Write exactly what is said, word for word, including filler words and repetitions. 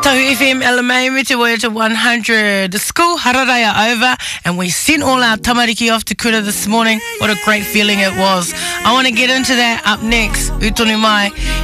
Tahu F M Elamai, me te waya to one hundred. The school hararai are over and we sent all our tamariki off to Kura this morning. What a great feeling it was. I want to get into that up next. Utonu mai.